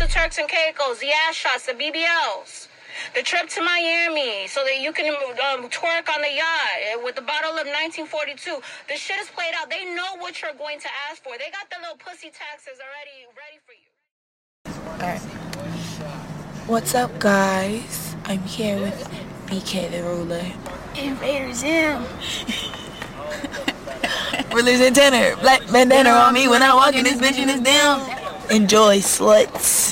the Turks and Caicos, the ass shots, the BBLs. The trip to Miami so that you can twerk on the yacht with the bottle of 1942. The shit is played out. They know what you're going to ask for. They got the little pussy taxes already ready for you. Alright. What's up, guys? I'm here with BK the Ruler. And Raiders M. Rulers and tenor. Black bandana on me when I walk in this bitch and it's down. Enjoy, sluts.